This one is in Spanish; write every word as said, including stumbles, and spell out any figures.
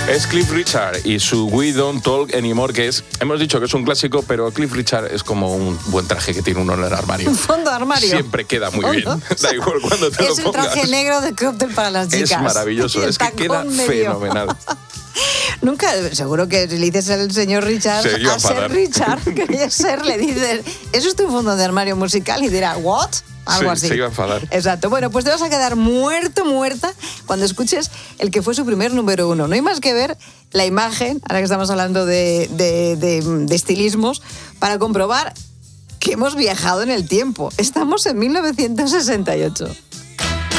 Es Cliff Richard y su We Don't Talk Anymore, que es, hemos dicho que es un clásico, pero Cliff Richard es como un buen traje que tiene uno en el armario. Un fondo de armario. Siempre queda muy bien. Da igual cuando te es lo pongas. Es el traje negro de cóctel para las chicas. Es maravilloso, es que queda medio. fenomenal. Nunca, seguro que si le dices al señor Richard, a ser Richard, que ser, le dices, ¿eso es tu fondo de armario musical? Y dirá, ¿what? Algo sí, así. Se iba a enfadar. Exacto. Bueno, pues te vas a quedar muerto, muerta, cuando escuches el que fue su primer número uno. No hay más que ver la imagen, ahora que estamos hablando de, de, de, de estilismos, para comprobar que hemos viajado en el tiempo. Estamos en mil novecientos sesenta y ocho.